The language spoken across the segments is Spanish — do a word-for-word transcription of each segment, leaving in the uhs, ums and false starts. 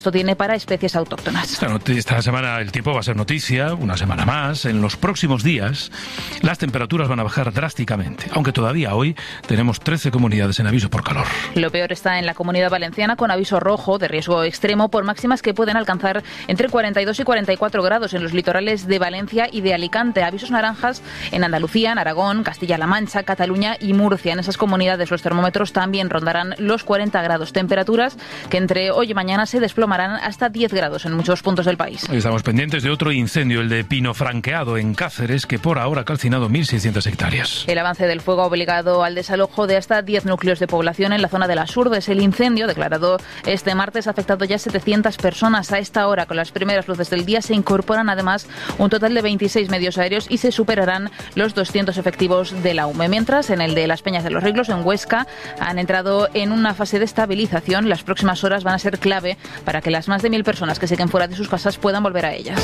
Esto tiene para especies autóctonas. Esta semana el tiempo va a ser noticia, una semana más. En los próximos días las temperaturas van a bajar drásticamente, aunque todavía hoy tenemos trece comunidades en aviso por calor. Lo peor está en la Comunidad Valenciana, con aviso rojo de riesgo extremo por máximas que pueden alcanzar entre cuarenta y dos y cuarenta y cuatro grados en los litorales de Valencia y de Alicante. Avisos naranjas en Andalucía, en Aragón, Castilla-La Mancha, Cataluña y Murcia. En esas comunidades los termómetros también rondarán los cuarenta grados. Temperaturas que entre hoy y mañana se desploman hasta diez grados en muchos puntos del país. Estamos pendientes de otro incendio, el de Pino Franqueado, en Cáceres, que por ahora ha calcinado mil seiscientas hectáreas. El avance del fuego ha obligado al desalojo de hasta diez núcleos de población en la zona de las Urdes. El incendio, declarado este martes, ha afectado ya setecientas personas. A esta hora, con las primeras luces del día, se incorporan además un total de veintiséis medios aéreos y se superarán los doscientos efectivos de la U M E. Mientras, en el de las Peñas de los Riglos, en Huesca, han entrado en una fase de estabilización. Las próximas horas van a ser clave para que las más de mil personas que se queden fuera de sus casas puedan volver a ellas.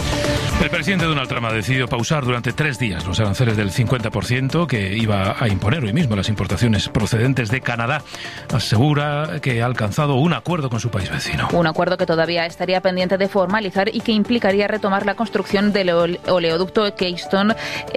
El presidente Donald Trump ha decidido pausar durante tres días los aranceles del cincuenta por ciento que iba a imponer hoy mismo las importaciones procedentes de Canadá. Asegura que ha alcanzado un acuerdo con su país vecino. Un acuerdo que todavía estaría pendiente de formalizar y que implicaría retomar la construcción del oleoducto Keystone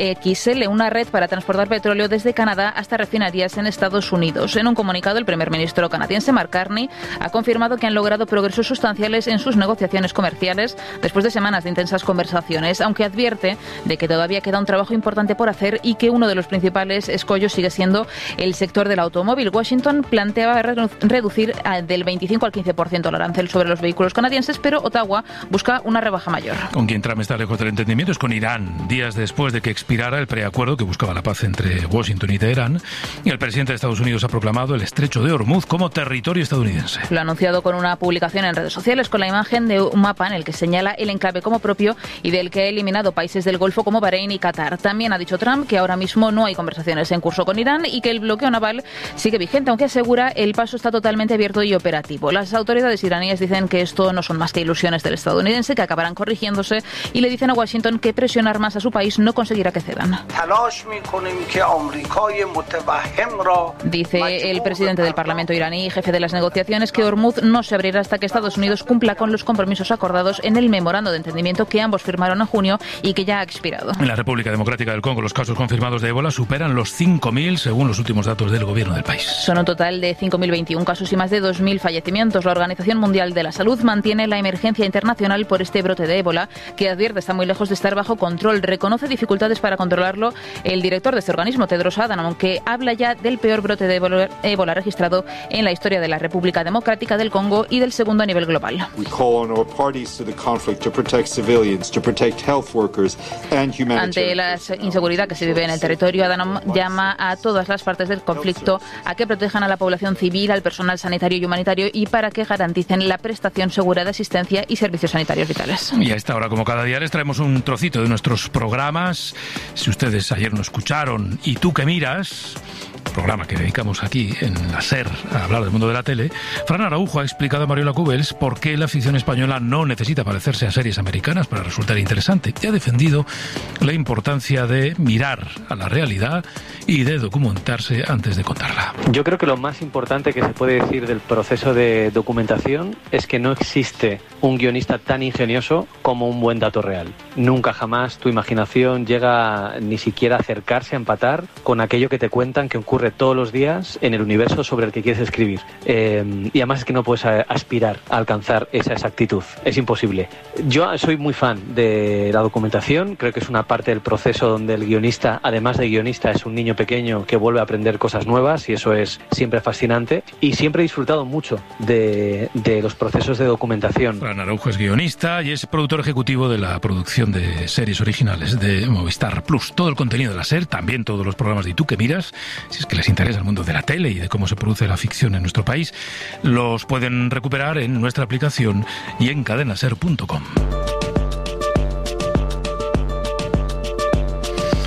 X L, una red para transportar petróleo desde Canadá hasta refinerías en Estados Unidos. En un comunicado, el primer ministro canadiense Mark Carney ha confirmado que han logrado progresos sustanciales en sus negociaciones comerciales después de semanas de intensas conversaciones, aunque advierte de que todavía queda un trabajo importante por hacer y que uno de los principales escollos sigue siendo el sector del automóvil. Washington planteaba reducir del veinticinco al quince por ciento el arancel sobre los vehículos canadienses, pero Ottawa busca una rebaja mayor. Con quien Trump está lejos del entendimiento es con Irán, días después de que expirara el preacuerdo que buscaba la paz entre Washington y Teherán. Y el presidente de Estados Unidos ha proclamado el estrecho de Hormuz como territorio estadounidense. Lo ha anunciado con una publicación en redes sociales con la imagen de un mapa en el que señala el enclave como propio y del que ha eliminado países del Golfo como Bahrein y Qatar. También ha dicho Trump que ahora mismo no hay conversaciones en curso con Irán y que el bloqueo naval sigue vigente, aunque asegura el paso está totalmente abierto y operativo. Las autoridades iraníes dicen que esto no son más que ilusiones del estadounidense, que acabarán corrigiéndose, y le dicen a Washington que presionar más a su país no conseguirá que cedan. Dice el presidente del Parlamento iraní y jefe de las negociaciones que Hormuz no se abrirá hasta que Estados Unidos cumpla con los compromisos acordados en el memorando de entendimiento que ambos firmaron en junio y que ya ha expirado. En la República Democrática del Congo, los casos confirmados de ébola superan los cinco mil según los últimos datos del gobierno del país. Son un total de cinco mil veintiún casos y más de dos mil fallecimientos. La Organización Mundial de la Salud mantiene la emergencia internacional por este brote de ébola, que advierte está muy lejos de estar bajo control. Reconoce dificultades para controlarlo el director de este organismo, Tedros Adhanom, que habla ya del peor brote de ébola, ébola registrado en la historia de la República Democrática del Congo y del segundo a nivel global. Ante la inseguridad que se vive en el territorio, Adhanom llama a todas las partes del conflicto a que protejan a la población civil, al personal sanitario y humanitario y para que garanticen la prestación segura de asistencia y servicios sanitarios vitales. Y a esta hora, como cada día, les traemos un trocito de nuestros programas. Si ustedes ayer no escucharon Y tú que miras, programa que dedicamos aquí en la SER a hablar del mundo de la tele, Fran Araujo ha explicado a Mariola Cubels por qué la ficción española no necesita parecerse a series americanas para resultar interesante, y ha defendido la importancia de mirar a la realidad y de documentarse antes de contarla. Yo creo que lo más importante que se puede decir del proceso de documentación es que no existe un guionista tan ingenioso como un buen dato real. Nunca jamás tu imaginación llega ni siquiera a acercarse a empatar con aquello que te cuentan que ocurre todos los días en el universo sobre el que quieres escribir. Eh, y además es que no puedes aspirar a alcanzar esa exactitud. Es imposible. Yo soy muy fan de la documentación. Creo que es una parte del proceso donde el guionista, además de guionista, es un niño pequeño que vuelve a aprender cosas nuevas, y eso es siempre fascinante. Y siempre he disfrutado mucho de, de los procesos de documentación. Fran Araujo es guionista y es productor ejecutivo de la producción de series originales de Movistar Plus. Todo el contenido de la SER, también todos los programas de Y tú que miras, si es que les interesa el mundo de la tele y de cómo se produce la ficción en nuestro país, los pueden recuperar en nuestra aplicación y en cadena ser punto com.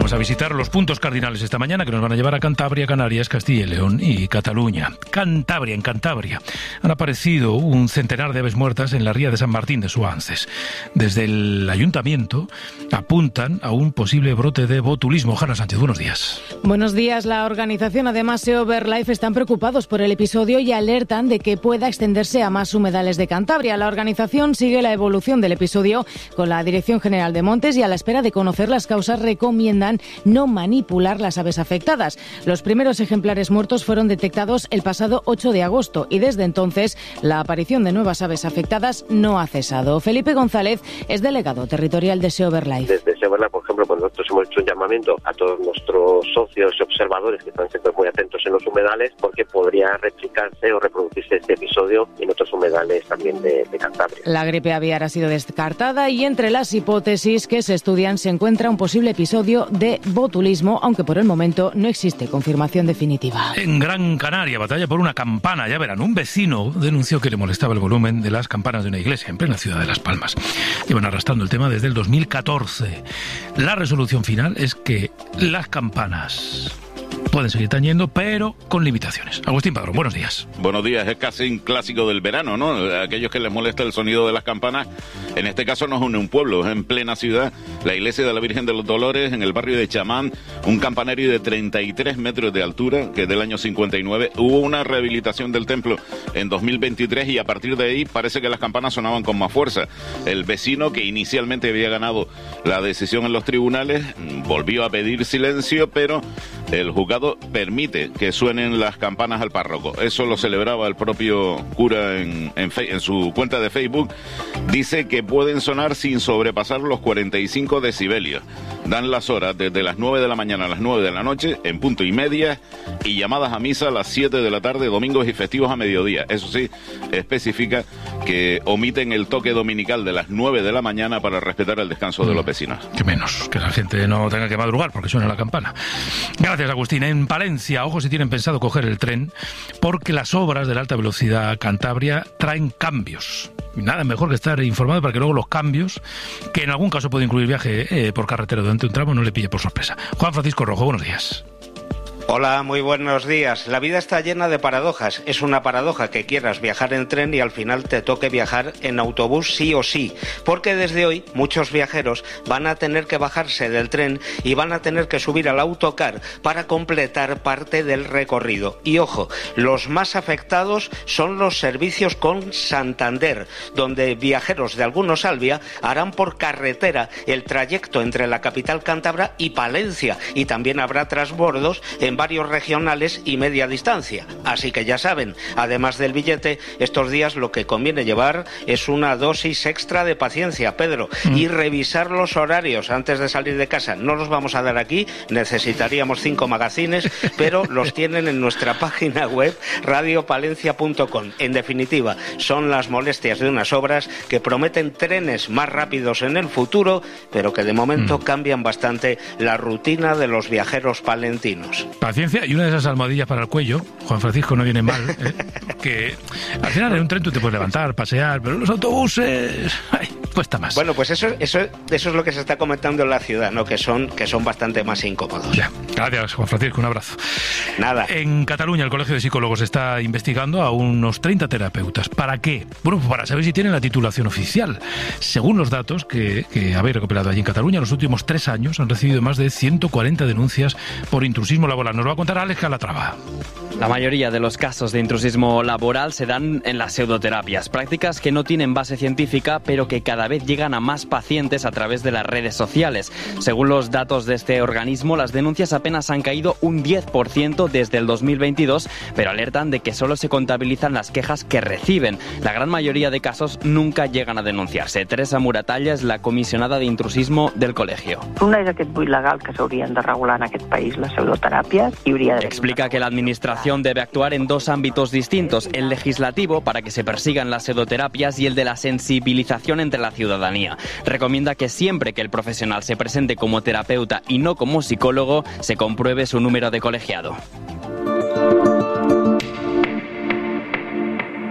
Vamos a visitar los puntos cardinales esta mañana que nos van a llevar a Cantabria, Canarias, Castilla y León y Cataluña. Cantabria, en Cantabria, han aparecido un centenar de aves muertas en la ría de San Martín de Suances. Desde el ayuntamiento apuntan a un posible brote de botulismo. Jana Sánchez, buenos días. Buenos días. La organización, además, Seo Birdlife, están preocupados por el episodio y alertan de que pueda extenderse a más humedales de Cantabria. La organización sigue la evolución del episodio con la Dirección General de Montes y a la espera de conocer las causas recomiendan no manipular las aves afectadas. Los primeros ejemplares muertos fueron detectados el pasado ocho de agosto y desde entonces la aparición de nuevas aves afectadas no ha cesado. Felipe González es delegado territorial de Seo Birdlife. Desde Seo Birdlife, por ejemplo, pues nosotros hemos hecho un llamamiento a todos nuestros socios y observadores que están siempre muy atentos en los humedales porque podría replicarse o reproducirse este episodio en otros humedales también de, de Cantabria. La gripe aviar ha sido descartada y entre las hipótesis que se estudian se encuentra un posible episodio de botulismo, aunque por el momento no existe confirmación definitiva. En Gran Canaria, batalla por una campana. Ya verán, un vecino denunció que le molestaba el volumen de las campanas de una iglesia en plena ciudad de Las Palmas. Llevan arrastrando el tema desde el dos mil catorce. La resolución final es que las campanas pueden seguir tañendo, pero con limitaciones. Agustín Padrón, buenos días. Buenos días, es casi un clásico del verano, ¿no? A aquellos que les molesta el sonido de las campanas, en este caso no es un pueblo, es en plena ciudad, la iglesia de la Virgen de los Dolores, en el barrio de Chamán, un campanario de treinta y tres metros de altura, que es del año cincuenta y nueve. Hubo una rehabilitación del templo en dos mil veintitrés y a partir de ahí parece que las campanas sonaban con más fuerza. El vecino, que inicialmente había ganado la decisión en los tribunales, volvió a pedir silencio, pero el juzgado permite que suenen las campanas al párroco. Eso lo celebraba el propio cura en, en, en su cuenta de Facebook. Dice que pueden sonar sin sobrepasar los cuarenta y cinco decibelios. Dan las horas desde las nueve de la mañana a las nueve de la noche, en punto y media, y llamadas a misa a las siete de la tarde, domingos y festivos a mediodía. Eso sí, especifica que omiten el toque dominical de las nueve de la mañana para respetar el descanso mm, de los vecinos. Que menos, que la gente no tenga que madrugar porque suena la campana. Gracias, Agustín. En Palencia, ojo si tienen pensado coger el tren, porque las obras de la alta velocidad Cantabria traen cambios. Nada mejor que estar informado para que luego los cambios, que en algún caso puede incluir viaje eh, por carretera durante un tramo, no le pille por sorpresa. Juan Francisco Rojo, buenos días. Hola, muy buenos días. La vida está llena de paradojas. Es una paradoja que quieras viajar en tren y al final te toque viajar en autobús sí o sí. Porque desde hoy muchos viajeros van a tener que bajarse del tren y van a tener que subir al autocar para completar parte del recorrido. Y ojo, los más afectados son los servicios con Santander, donde viajeros de algunos Alvia harán por carretera el trayecto entre la capital cántabra y Palencia. Y también habrá transbordos en varios regionales y media distancia. Así que ya saben, además del billete, estos días lo que conviene llevar es una dosis extra de paciencia, Pedro, mm. y revisar los horarios antes de salir de casa. No los vamos a dar aquí, necesitaríamos cinco magazines, pero los tienen en nuestra página web radio palencia punto com. En definitiva, son las molestias de unas obras que prometen trenes más rápidos en el futuro, pero que de momento mm. cambian bastante la rutina de los viajeros palentinos. Paciencia y una de esas almohadillas para el cuello, Juan Francisco, no viene mal, ¿eh? Que al final en un tren tú te puedes levantar, pasear, pero en los autobuses, ay, cuesta más. Bueno, pues eso, eso, eso es lo que se está comentando en la ciudad, ¿no? Que son, que son bastante más incómodos. Ya. Gracias, Juan Francisco, un abrazo. Nada. En Cataluña, el Colegio de Psicólogos está investigando a unos treinta terapeutas. ¿Para qué? Bueno, pues para saber si tienen la titulación oficial. Según los datos que, que habéis recuperado allí en Cataluña, en los últimos tres años han recibido más de ciento cuarenta denuncias por intrusismo laboral. Nos lo va a contar Alex Calatrava. La mayoría de los casos de intrusismo laboral se dan en las pseudoterapias, prácticas que no tienen base científica, pero que cada vez llegan a más pacientes a través de las redes sociales. Según los datos de este organismo, las denuncias apenas han caído un diez por ciento desde el dos mil veintidós, pero alertan de que solo se contabilizan las quejas que reciben. La gran mayoría de casos nunca llegan a denunciarse. Teresa Muratalla es la comisionada de intrusismo del colegio. Una és aquest buit legal que s'haurien de regular en aquest país, les pseudoteràpies, i hauria de... Explica que la administración debe actuar en dos ámbitos distintos, el legislativo para que se persigan las pseudoterapias y el de la sensibilización entre la ciudadanía. Recomienda que siempre que el profesional se presente como terapeuta y no como psicólogo, se compruebe su número de colegiado.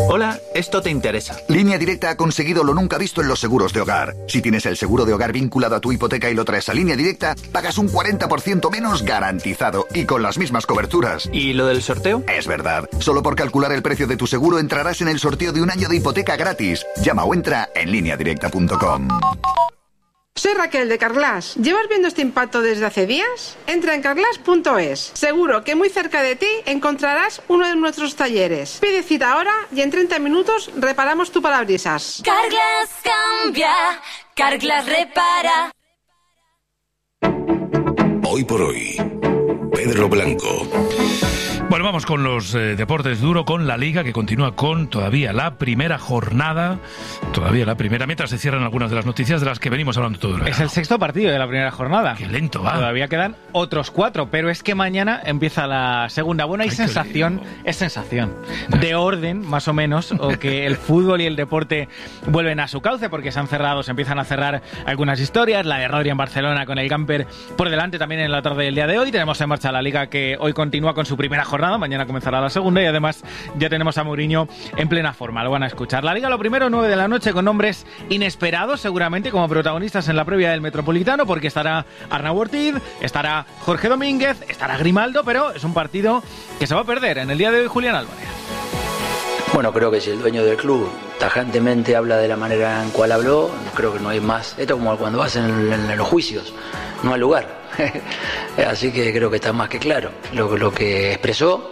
Hola, esto te interesa. Línea Directa ha conseguido lo nunca visto en los seguros de hogar. Si tienes el seguro de hogar vinculado a tu hipoteca y lo traes a Línea Directa, pagas un cuarenta por ciento menos garantizado y con las mismas coberturas. ¿Y lo del sorteo? Es verdad. Solo por calcular el precio de tu seguro entrarás en el sorteo de un año de hipoteca gratis. Llama o entra en línea directa punto com. Soy Raquel de Carglass. ¿Llevas viendo este impacto desde hace días? Entra en carglass punto es. Seguro que muy cerca de ti encontrarás uno de nuestros talleres. Pide cita ahora y en treinta minutos reparamos tu parabrisas. Carglass cambia, Carglass repara. Hoy por hoy, Pedro Blanco. Bueno, vamos con los eh, deportes duro, con la Liga, que continúa con todavía la primera jornada, todavía la primera, mientras se cierran algunas de las noticias de las que venimos hablando todo el verano. Es el sexto partido de la primera jornada. Qué lento va. Todavía quedan otros cuatro, pero es que mañana empieza la segunda. Bueno, hay Ay, sensación, es sensación de orden, más o menos, o que el fútbol y el deporte vuelven a su cauce, porque se han cerrado, se empiezan a cerrar algunas historias, la de Rodri en Barcelona con el Gamper por delante también en la tarde del día de hoy. Tenemos en marcha la Liga, que hoy continúa con su primera jornada. Mañana comenzará la segunda y además ya tenemos a Mourinho en plena forma. Lo van a escuchar. La Liga, lo primero, nueve de la noche, con nombres inesperados seguramente como protagonistas en la previa del Metropolitano, porque estará Arnau Ortiz, estará Jorge Domínguez, estará Grimaldo, pero es un partido que se va a perder en el día de hoy. Julián Álvarez. Bueno, creo que si el dueño del club tajantemente habla de la manera en cual habló, creo que no hay más. Esto es como cuando vas en, en, en los juicios, no hay lugar. Así que creo que está más que claro lo, lo que expresó,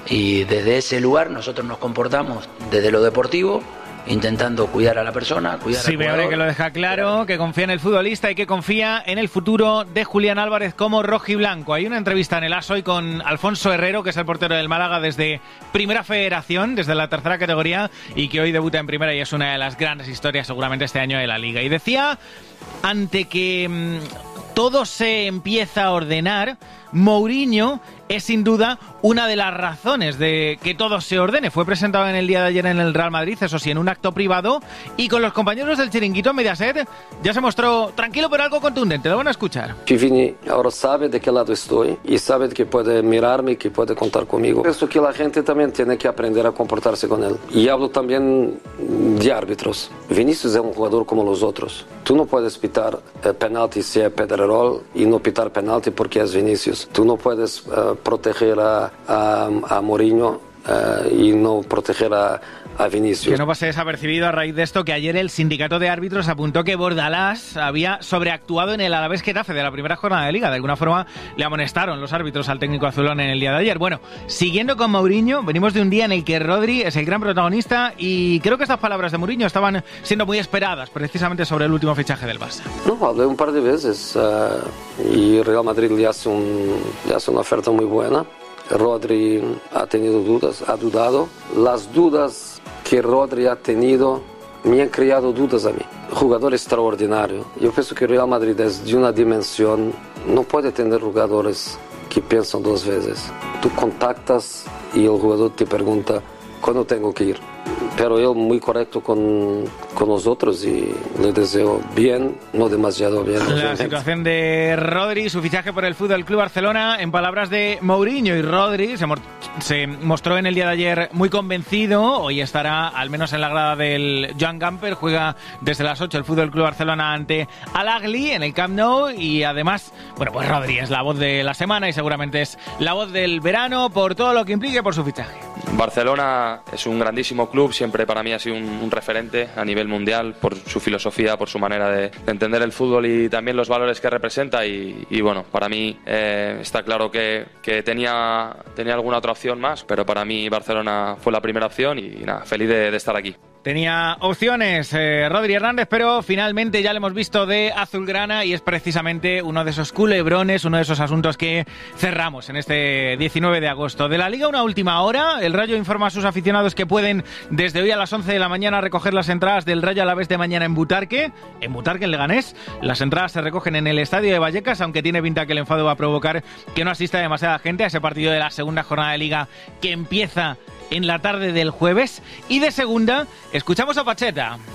y desde ese lugar nosotros nos comportamos desde lo deportivo, intentando cuidar a la persona, cuidar sí, al jugador. Beore, que lo deja claro, que confía en el futbolista y que confía en el futuro de Julián Álvarez como rojiblanco. Hay una entrevista en el AS hoy con Alfonso Herrero, que es el portero del Málaga desde Primera Federación, desde la tercera categoría, y que hoy debuta en Primera y es una de las grandes historias seguramente este año de la Liga. Y decía, ante que mmm, todo se empieza a ordenar, Mourinho es sin duda una de las razones de que todo se ordene. Fue presentado en el día de ayer en el Real Madrid, eso sí, en un acto privado, y con los compañeros del Chiringuito en Mediaset ya se mostró tranquilo pero algo contundente. Lo van a escuchar. Vini ahora sabe de qué lado estoy y sabe que puede mirarme y que puede contar conmigo. Eso que la gente también tiene que aprender a comportarse con él. Y hablo también de árbitros. Vinicius es un jugador como los otros. Tú no puedes pitar eh, penalti si es Pedrerol y no pitar penalti porque es Vinicius. Tú no puedes uh, proteger a, a, a Mourinho uh, y no proteger a, a Vinicius. Que no pase desapercibido a raíz de esto que ayer el sindicato de árbitros apuntó que Bordalás había sobreactuado en el Alavés Getafe de la primera jornada de Liga. De alguna forma le amonestaron los árbitros al técnico azulón en el día de ayer. Bueno, siguiendo con Mourinho, venimos de un día en el que Rodri es el gran protagonista y creo que estas palabras de Mourinho estaban siendo muy esperadas precisamente sobre el último fichaje del Barça. No, hablé un par de veces uh, y Real Madrid le hace, un, le hace una oferta muy buena. Rodri ha tenido dudas, ha dudado. Las dudas que Rodri ha tenido me han creado dudas a mí. Jugador extraordinario. Yo pienso que Real Madrid es de una dimensión, no puede tener jugadores que piensan dos veces. Tú contactas y el jugador te pregunta cuándo tengo que ir. Pero él muy correcto con, con nosotros y le deseo bien, no demasiado bien. La situación de Rodri, su fichaje por el F C Barcelona, en palabras de Mourinho, y Rodri se, se mostró en el día de ayer muy convencido. Hoy estará al menos en la grada del Joan Gamper, juega desde las ocho el F C Barcelona ante Al-Ahly en el Camp Nou, y además, bueno, pues Rodri es la voz de la semana y seguramente es la voz del verano por todo lo que implique por su fichaje. Barcelona es un grandísimo club, siempre para mí ha sido un, un referente a nivel mundial por su filosofía, por su manera de, de entender el fútbol y también los valores que representa, y, y bueno, para mí eh, está claro que, que tenía, tenía alguna otra opción más, pero para mí Barcelona fue la primera opción y, y nada, feliz de, de estar aquí. Tenía opciones eh, Rodri Hernández, pero finalmente ya lo hemos visto de azulgrana, y es precisamente uno de esos culebrones, uno de esos asuntos que cerramos en este diecinueve de agosto. De la Liga, una última hora. El Rayo informa a sus aficionados que pueden desde hoy a las once de la mañana recoger las entradas del Rayo Alavés de mañana en Butarque, en Butarque, en Leganés. Las entradas se recogen en el estadio de Vallecas, aunque tiene pinta que el enfado va a provocar que no asista demasiada gente a ese partido de la segunda jornada de Liga que empieza en la tarde del jueves. Y de segunda, escuchamos a Pacheta.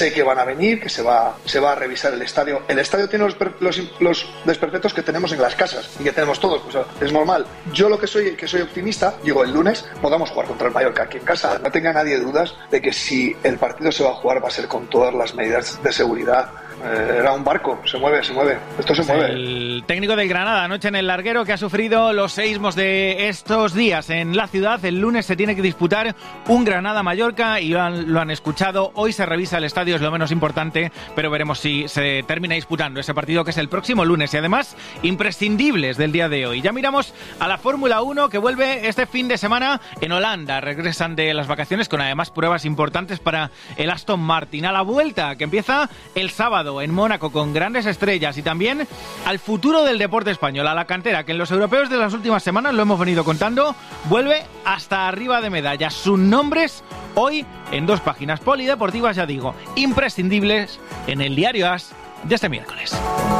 sé que van a venir, que se va, se va a revisar el estadio. El estadio tiene los, los, los desperfectos que tenemos en las casas y que tenemos todos, pues es normal. Yo lo que soy, que soy optimista, digo, el lunes podamos jugar contra el Mallorca aquí en casa. No tenga nadie dudas de que si el partido se va a jugar va a ser con todas las medidas de seguridad. Eh, era un barco, se mueve, se mueve, esto se mueve. El técnico del Granada anoche en el larguero, que ha sufrido los seísmos de estos días en la ciudad. El lunes se tiene que disputar un Granada-Mallorca y lo han, lo han escuchado. Hoy se revisa el estadio, es lo menos importante, pero veremos si se termina disputando ese partido, que es el próximo lunes. Y además, imprescindibles del día de hoy. Ya miramos a la Fórmula uno, que vuelve este fin de semana en Holanda. Regresan de las vacaciones con además pruebas importantes para el Aston Martin. A la vuelta, que empieza el sábado en Mónaco con grandes estrellas, y también al futuro del deporte español, a la cantera, que en los europeos de las últimas semanas, lo hemos venido contando, vuelve hasta arriba de medallas. Sus nombres hoy en dos páginas polideportivas, ya digo, imprescindibles en el diario As de este miércoles.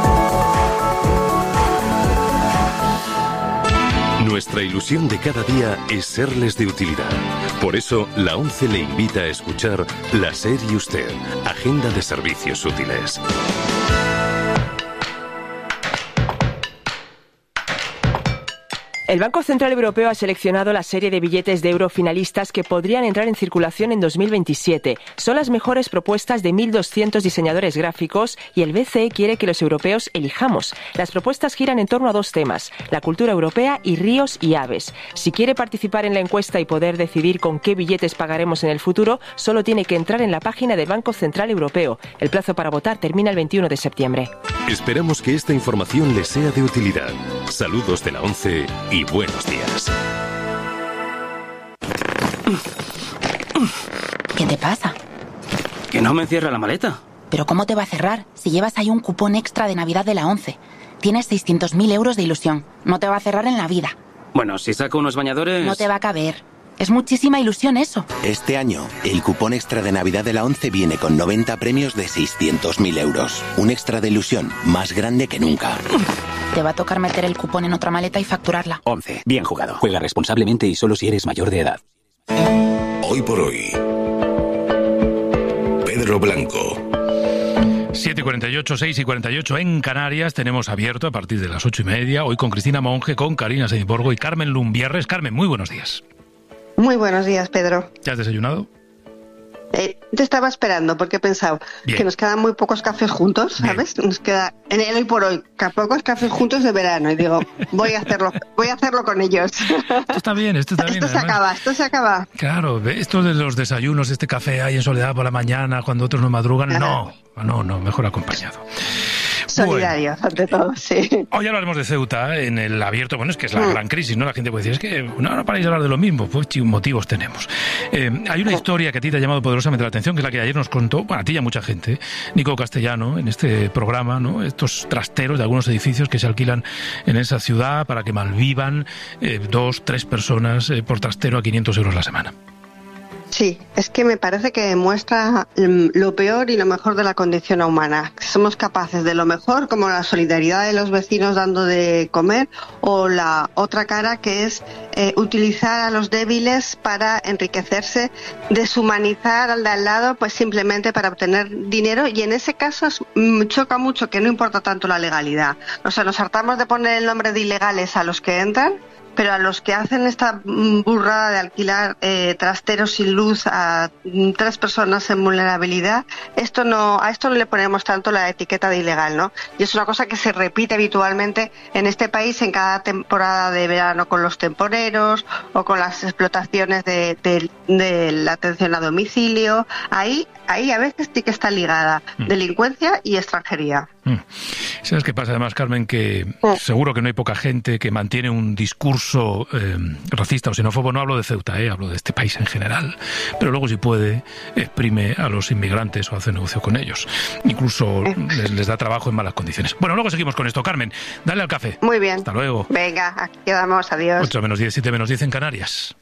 Nuestra ilusión de cada día es serles de utilidad. Por eso, la ONCE le invita a escuchar La SER y Usted, Agenda de Servicios Útiles. El Banco Central Europeo ha seleccionado la serie de billetes de euro finalistas que podrían entrar en circulación en dos mil veintisiete. Son las mejores propuestas de mil doscientos diseñadores gráficos y el B C E quiere que los europeos elijamos. Las propuestas giran en torno a dos temas: la cultura europea y ríos y aves. Si quiere participar en la encuesta y poder decidir con qué billetes pagaremos en el futuro, solo tiene que entrar en la página del Banco Central Europeo. El plazo para votar termina el veintiuno de septiembre. Esperamos que esta información les sea de utilidad. Saludos de la ONCE y buenos días. ¿Qué te pasa? Que no me cierra la maleta. ¿Pero cómo te va a cerrar si llevas ahí un cupón extra de Navidad de la ONCE? Tienes seiscientos mil euros de ilusión. No te va a cerrar en la vida. Bueno, si saco unos bañadores... No te va a caber. Es muchísima ilusión eso. Este año, el cupón extra de Navidad de la ONCE viene con noventa premios de seiscientos mil euros. Un extra de ilusión más grande que nunca. Te va a tocar meter el cupón en otra maleta y facturarla. ONCE. Bien jugado. Juega responsablemente y solo si eres mayor de edad. Hoy por hoy, Pedro Blanco. siete y cuarenta y ocho, seis y cuarenta y ocho en Canarias. Tenemos abierto a partir de las ocho y media. Hoy con Cristina Monge, con Karina Sediborgo y Carmen Lumbierres. Carmen, muy buenos días. Muy buenos días, Pedro. ¿Ya has desayunado? Eh, te estaba esperando porque he pensado Bien. que nos quedan muy pocos cafés juntos, ¿sabes? Bien. Nos queda en el hoy por hoy, pocos cafés juntos de verano, y digo, voy a hacerlo, voy a hacerlo con ellos. Esto está bien, esto está bien. Esto se además. acaba, esto se acaba. Claro, esto de los desayunos, este café ahí en soledad por la mañana, cuando otros no madrugan, Ajá. no, no, no, mejor acompañado. Solidarios, bueno. ante todo, sí. Hoy hablaremos de Ceuta en el abierto. Bueno, es que es la mm. gran crisis, ¿no? La gente puede decir, es que no, no paráis de hablar de lo mismo. Pues motivos tenemos. Eh, hay una historia que a ti te ha llamado poderosamente la atención, que es la que ayer nos contó, bueno, a ti y a mucha gente, Nico Castellano, en este programa, ¿no? Estos trasteros de algunos edificios que se alquilan en esa ciudad para que malvivan eh, dos, tres personas eh, por trastero a quinientos euros la semana. Sí, es que me parece que demuestra lo peor y lo mejor de la condición humana. Somos capaces de lo mejor, como la solidaridad de los vecinos dando de comer, o la otra cara, que es eh, utilizar a los débiles para enriquecerse, deshumanizar al de al lado, pues simplemente para obtener dinero. Y en ese caso choca mucho que no importa tanto la legalidad. O sea, nos hartamos de poner el nombre de ilegales a los que entran, pero a los que hacen esta burrada de alquilar eh, trasteros sin luz a tres personas en vulnerabilidad, esto no, a esto no le ponemos tanto la etiqueta de ilegal, ¿no? Y es una cosa que se repite habitualmente en este país en cada temporada de verano, con los temporeros o con las explotaciones de, de, de la atención a domicilio. Ahí, ahí a veces sí que está ligada mm. delincuencia y extranjería. Mm. ¿Sabes qué pasa además, Carmen? Que mm. seguro que no hay poca gente que mantiene un discurso eh, racista o xenófobo. No hablo de Ceuta, eh, hablo de este país en general. Pero luego, si puede, exprime a los inmigrantes o hace negocio con ellos. Incluso les, les da trabajo en malas condiciones. Bueno, luego seguimos con esto. Carmen, dale al café. Muy bien. Hasta luego. Venga, aquí quedamos. Adiós. ocho menos diez, siete menos diez en Canarias.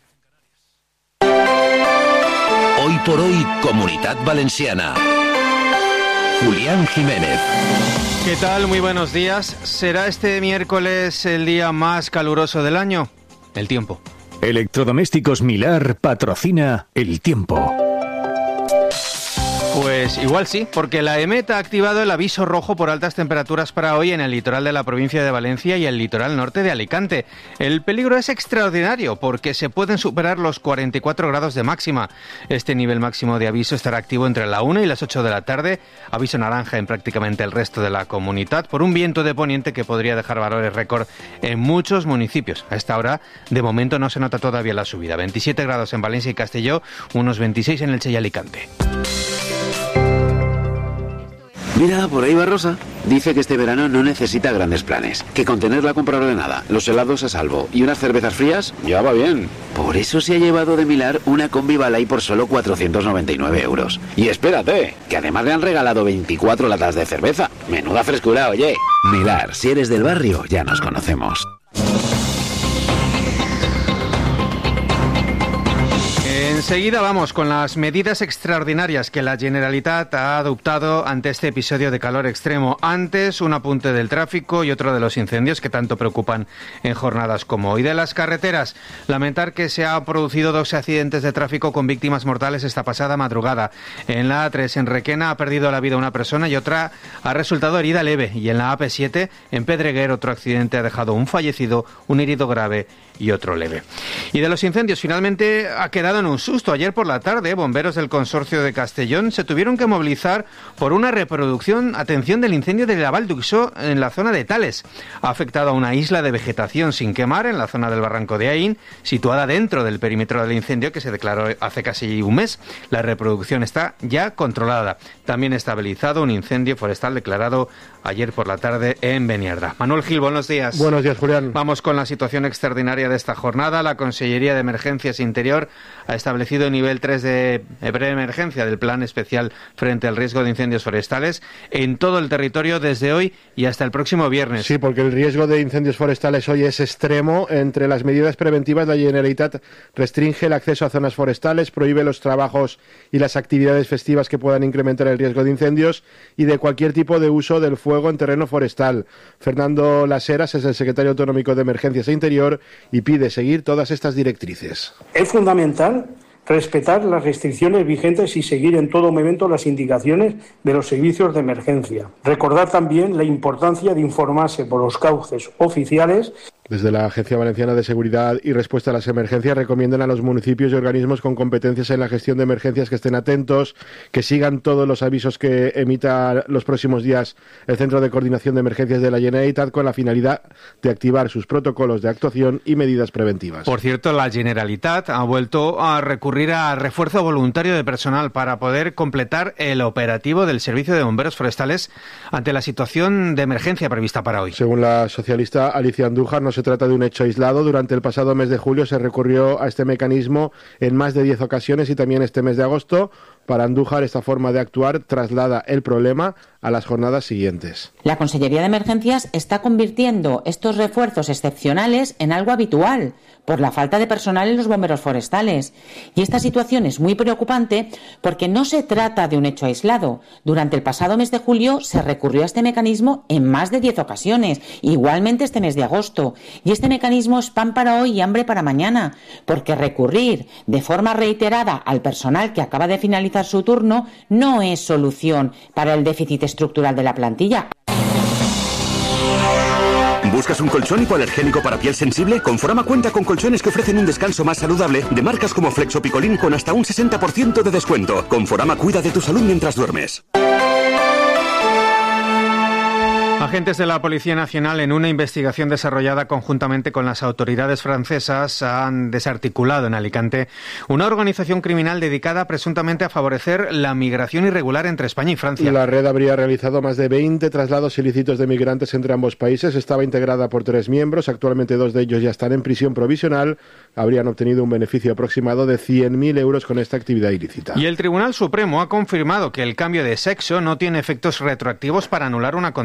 Hoy por hoy, Comunitat Valenciana. Julián Jiménez. ¿Qué tal? Muy buenos días. ¿Será este miércoles el día más caluroso del año? El tiempo. Electrodomésticos Milar patrocina el tiempo. Pues igual sí, porque la EMET ha activado el aviso rojo por altas temperaturas para hoy en el litoral de la provincia de Valencia y el litoral norte de Alicante. El peligro es extraordinario porque se pueden superar los cuarenta y cuatro grados de máxima. Este nivel máximo de aviso estará activo entre la una y las ocho de la tarde. Aviso naranja en prácticamente el resto de la comunidad por un viento de poniente que podría dejar valores récord en muchos municipios. A esta hora, de momento, no se nota todavía la subida. veintisiete grados en Valencia y Castelló, unos veintiséis en Elche y Alicante. Mira, por ahí va Rosa. Dice que este verano no necesita grandes planes, que con tener la compra ordenada, los helados a salvo y unas cervezas frías, ya va bien. Por eso se ha llevado de Milar una Combi Balay por solo cuatrocientos noventa y nueve euros. Y espérate, que además le han regalado veinticuatro latas de cerveza. Menuda frescura, oye. Milar, si eres del barrio, ya nos conocemos. Enseguida vamos con las medidas extraordinarias que la Generalitat ha adoptado ante este episodio de calor extremo. Antes, un apunte del tráfico y otro de los incendios que tanto preocupan en jornadas como hoy. De las carreteras, lamentar que se han producido dos accidentes de tráfico con víctimas mortales esta pasada madrugada. En la A tres, en Requena, ha perdido la vida una persona y otra ha resultado herida leve. Y en la A P siete, en Pedreguer, otro accidente ha dejado un fallecido, un herido grave y otro leve. Y de los incendios, finalmente ha quedado en un susto. Ayer por la tarde, bomberos del consorcio de Castellón se tuvieron que movilizar por una reproducción, atención, del incendio de la Val d'Uixó en la zona de Tales. Ha afectado a una isla de vegetación sin quemar en la zona del barranco de Aín, situada dentro del perímetro del incendio que se declaró hace casi un mes. La reproducción está ya controlada. También estabilizado un incendio forestal declarado ayer por la tarde en Beniardá. Manuel Gil, buenos días. Buenos días, Julián. Vamos con la situación extraordinaria de esta jornada. La Consellería de Emergencias Interior ha establecido el nivel tres de preemergencia del Plan Especial frente al riesgo de incendios forestales en todo el territorio desde hoy y hasta el próximo viernes. Sí, porque el riesgo de incendios forestales hoy es extremo. Entre las medidas preventivas, la Generalitat restringe el acceso a zonas forestales, prohíbe los trabajos y las actividades festivas que puedan incrementar el riesgo de incendios y de cualquier tipo de uso del fuego en terreno forestal. Fernando Las Heras es el secretario autonómico de Emergencias e Interior y pide seguir todas estas directrices. Es fundamental respetar las restricciones vigentes y seguir en todo momento las indicaciones de los servicios de emergencia. Recordar también la importancia de informarse por los cauces oficiales. Desde la Agencia Valenciana de Seguridad y Respuesta a las Emergencias recomiendan a los municipios y organismos con competencias en la gestión de emergencias que estén atentos, que sigan todos los avisos que emita los próximos días el Centro de Coordinación de Emergencias de la Generalitat con la finalidad de activar sus protocolos de actuación y medidas preventivas. Por cierto, la Generalitat ha vuelto a recurrir a refuerzo voluntario de personal para poder completar el operativo del Servicio de Bomberos Forestales ante la situación de emergencia prevista para hoy. Según la socialista Alicia Andújar, no se trata de un hecho aislado. Durante el pasado mes de julio se recurrió a este mecanismo en más de diez ocasiones y también este mes de agosto. Para Andújar, esta forma de actuar traslada el problema a las jornadas siguientes. La Consellería de Emergencias está convirtiendo estos refuerzos excepcionales en algo habitual por la falta de personal en los bomberos forestales. Y esta situación es muy preocupante porque no se trata de un hecho aislado. Durante el pasado mes de julio se recurrió a este mecanismo en más de diez ocasiones, igualmente este mes de agosto. Y este mecanismo es pan para hoy y hambre para mañana, porque recurrir de forma reiterada al personal que acaba de finalizar su turno no es solución para el déficit estructural de la plantilla. ¿Buscas un colchón hipoalergénico para piel sensible? Conforama cuenta con colchones que ofrecen un descanso más saludable de marcas como Flexo Picolín con hasta un sesenta por ciento de descuento. Conforama cuida de tu salud mientras duermes. Agentes de la Policía Nacional, en una investigación desarrollada conjuntamente con las autoridades francesas, han desarticulado en Alicante una organización criminal dedicada presuntamente a favorecer la migración irregular entre España y Francia. La red habría realizado más de veinte traslados ilícitos de migrantes entre ambos países. Estaba integrada por tres miembros. Actualmente dos de ellos ya están en prisión provisional. Habrían obtenido un beneficio aproximado de cien mil euros con esta actividad ilícita. Y el Tribunal Supremo ha confirmado que el cambio de sexo no tiene efectos retroactivos para anular una condena previa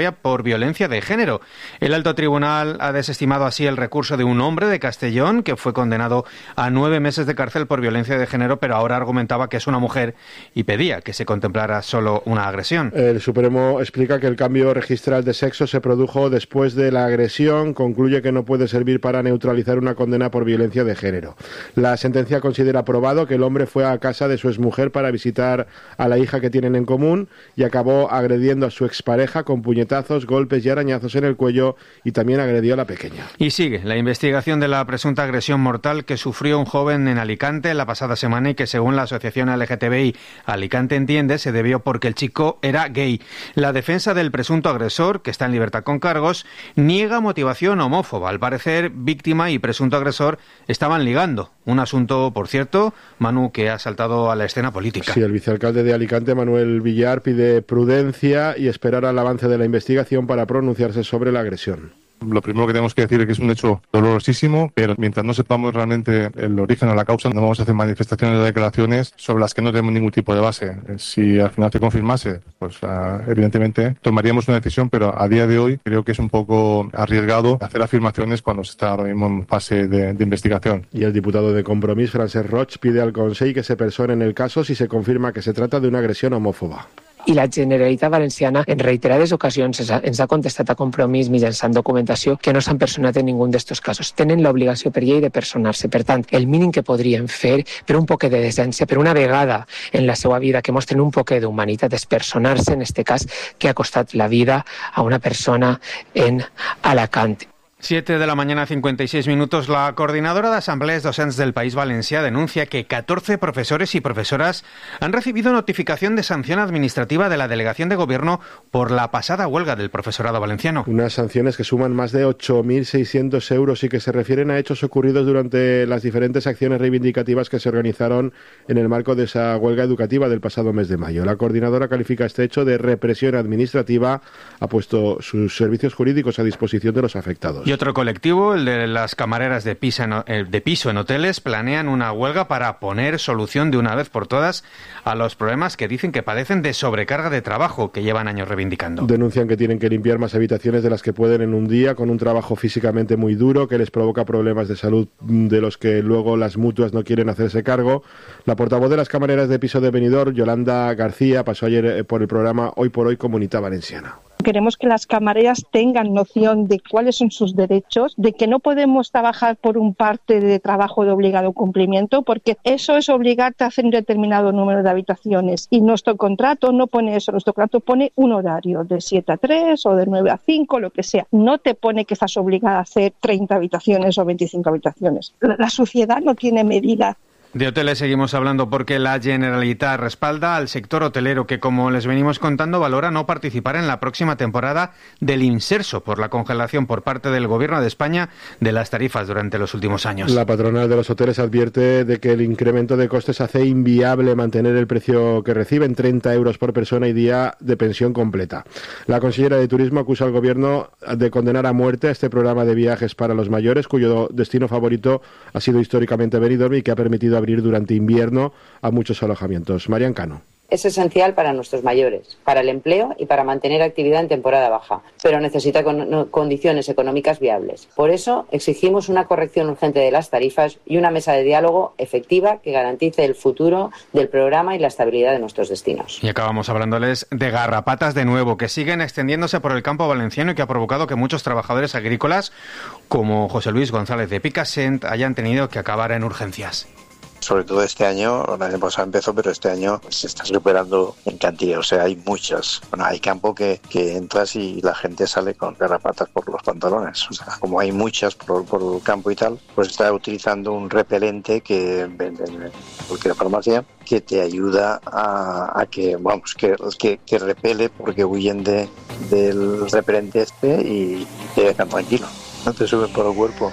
denuncia por violencia de género. El alto tribunal ha desestimado así el recurso de un hombre de Castellón que fue condenado a nueve meses de cárcel por violencia de género, pero ahora argumentaba que es una mujer y pedía que se contemplara solo una agresión. El Supremo explica que el cambio registral de sexo se produjo después de la agresión. Concluye que no puede servir para neutralizar una condena por violencia de género. La sentencia considera probado que el hombre fue a casa de su exmujer para visitar a la hija que tienen en común y acabó agrediendo a su expareja con puñetazos, golpes y arañazos en el cuello, y también agredió a la pequeña. Y sigue la investigación de la presunta agresión mortal que sufrió un joven en Alicante la pasada semana y que, según la asociación L G T B I Alicante Entiende, se debió porque el chico era gay. La defensa del presunto agresor, que está en libertad con cargos, niega motivación homófoba. Al parecer, víctima y presunto agresor estaban ligando. Un asunto, por cierto, Manu, que ha saltado a la escena política. Sí, el vicealcalde de Alicante, Manuel Villar, pide prudencia y esperar al avance de la investigación para pronunciarse sobre la agresión. Lo primero que tenemos que decir es que es un hecho dolorosísimo, pero mientras no sepamos realmente el origen o la causa, no vamos a hacer manifestaciones o declaraciones sobre las que no tenemos ningún tipo de base. Si al final se confirmase, pues uh, evidentemente tomaríamos una decisión, pero a día de hoy creo que es un poco arriesgado hacer afirmaciones cuando se está ahora mismo en fase de, de investigación. Y el diputado de Compromís, Francesc Roig, pide al Consell que se persone en el caso si se confirma que se trata de una agresión homófoba. I la Generalitat Valenciana en reiterades ocasions ens ha, ens ha contestat a Compromís mitjançant documentació que no s'han personat en ningú d'estos casos. Tenen l'obligació per llei de personar-se. Per tant, el mínim que podrien fer per un poquet de decència, per una vegada en la seva vida que mostren un poquet d'humanitat, és personar-se en este cas que ha costat la vida a una persona en Alacant. siete de la mañana, cincuenta y seis minutos. La coordinadora de asambleas docentes del País Valencià denuncia que catorce profesores y profesoras han recibido notificación de sanción administrativa de la Delegación de Gobierno por la pasada huelga del profesorado valenciano. Unas sanciones que suman más de ocho mil seiscientos euros y que se refieren a hechos ocurridos durante las diferentes acciones reivindicativas que se organizaron en el marco de esa huelga educativa del pasado mes de mayo. La coordinadora califica este hecho de represión administrativa, ha puesto sus servicios jurídicos a disposición de los afectados. Y otro colectivo, el de las camareras de piso, en, de piso en hoteles, planean una huelga para poner solución de una vez por todas a los problemas que dicen que padecen de sobrecarga de trabajo que llevan años reivindicando. Denuncian que tienen que limpiar más habitaciones de las que pueden en un día, con un trabajo físicamente muy duro que les provoca problemas de salud de los que luego las mutuas no quieren hacerse cargo. La portavoz de las camareras de piso de Benidorm, Yolanda García, pasó ayer por el programa Hoy por Hoy Comunidad Valenciana. Queremos que las camareras tengan noción de cuáles son sus derechos, de que no podemos trabajar por un parte de trabajo de obligado cumplimiento, porque eso es obligarte a hacer un determinado número de habitaciones. Y nuestro contrato no pone eso, nuestro contrato pone un horario de siete a tres o de nueve a cinco, lo que sea. No te pone que estás obligada a hacer treinta habitaciones o veinticinco habitaciones. La, la sociedad no tiene medida. De hoteles seguimos hablando porque la Generalitat respalda al sector hotelero que, como les venimos contando, valora no participar en la próxima temporada del Inserso por la congelación por parte del Gobierno de España de las tarifas durante los últimos años. La patronal de los hoteles advierte de que el incremento de costes hace inviable mantener el precio que reciben, treinta euros por persona y día de pensión completa. La consellera de Turismo acusa al Gobierno de condenar a muerte a este programa de viajes para los mayores, cuyo destino favorito ha sido históricamente Benidorm y que ha permitido abrir durante invierno a muchos alojamientos. Marian Cano. Es esencial para nuestros mayores, para el empleo y para mantener actividad en temporada baja, pero necesita con, condiciones económicas viables. Por eso exigimos una corrección urgente de las tarifas y una mesa de diálogo efectiva que garantice el futuro del programa y la estabilidad de nuestros destinos. Y acabamos hablándoles de garrapatas de nuevo, que siguen extendiéndose por el campo valenciano y que ha provocado que muchos trabajadores agrícolas, como José Luis González de Picassent, hayan tenido que acabar en urgencias. Sobre todo este año, el año pasado empezó, pero este año se está recuperando en cantidad, o sea, hay muchas. Bueno, hay campo que, que entras y la gente sale con garrapatas por los pantalones, o sea, como hay muchas por, por el campo y tal, pues está utilizando un repelente que venden en cualquier farmacia, que te ayuda a, a que, vamos, que, que, que repele porque huyen de, del repelente este y te dejan tranquilo, no te suben por el cuerpo.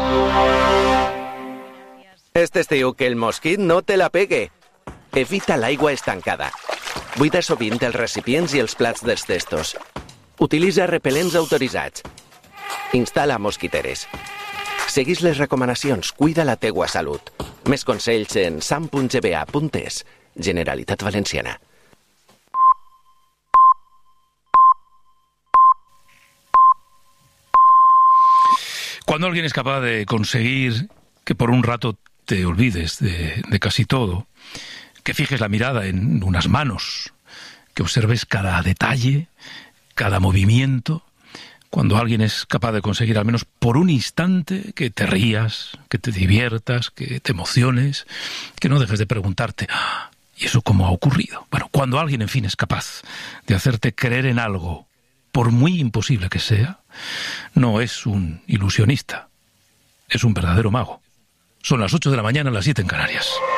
Este estiu que el mosquit no te la pegue. Evita l'aigua estancada. Buida sovint els recipients i els plats dels testos. Utilitza repel·lents autoritzats. Instal·la mosquiteres. Seguís les recomanacions, cuida la teua salut. Més consells en sam punt g b a punt es. Generalitat Valenciana. Cuando alguien es capaz de conseguir que por un rato te olvides de, de casi todo, que fijes la mirada en unas manos, que observes cada detalle, cada movimiento, cuando alguien es capaz de conseguir al menos por un instante que te rías, que te diviertas, que te emociones, que no dejes de preguntarte, ¡ah! ¿Y eso cómo ha ocurrido? Bueno, cuando alguien, en fin, es capaz de hacerte creer en algo, por muy imposible que sea, no es un ilusionista, es un verdadero mago. Son las ocho de la mañana, las siete en Canarias.